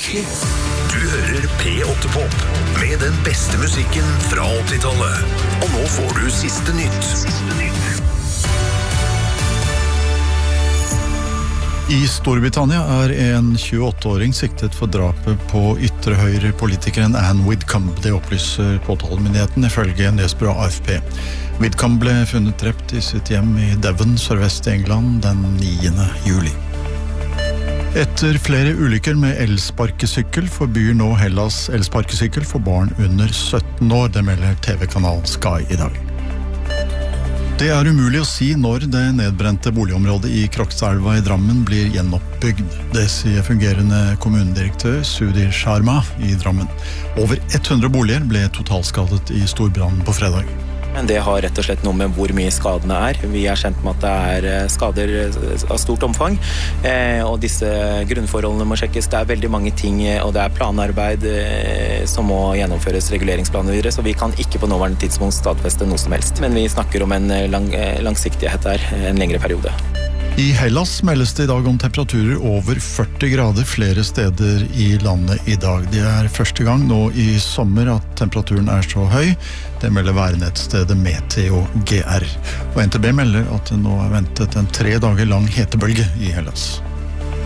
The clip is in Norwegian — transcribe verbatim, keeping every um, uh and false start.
Hits. Du hører P åtte Pop med den beste musikken fra åttitallet. Og nå får du siste nytt. I Storbritannia er en tjueåtte-åring siktet for drapet på ytre høyre-politikeren Anne Whitcomb. Det opplyser påtalemyndigheten ifølge nyhetsbyrå A F P. Whitcomb ble funnet drept i sitt hjem i Devon, sørvest i England, den niende juli. Etter flere ulykker med elsparkesykkel forbyr nå Hellas elsparkesykkel for barn under sytten år, det melder T V-kanalen Sky i dag. Det er umulig å si når det nedbrente boligområdet i Krokstadelva i Drammen blir gjenoppbygd. Det sier fungerende kommunedirektør Sudhir Sharma i Drammen. Over hundre boliger ble totalskadet i storbrannen på fredag. Det har rett og slett noe med hvor mye skadene er. Vi er kjent med at det er skader av stort omfang, og disse grunnforholdene må sjekkes. Det er veldig mange ting, og det er planarbeid som må gjennomføres, reguleringsplaner videre, så vi kan ikke på nåværende tidspunkt stadfeste noe som helst. Men vi snakker om en lang, langsiktighet her, en lengre periode. I Hellas meldes det i dag om temperaturer over førti grader flere steder i landet i dag. Det er første gang nå i sommer at temperaturen er så høy. Det melder værnettstedet Meteo G R. Og N T B melder at det nå er ventet en tre dager lang hetebølge i Hellas.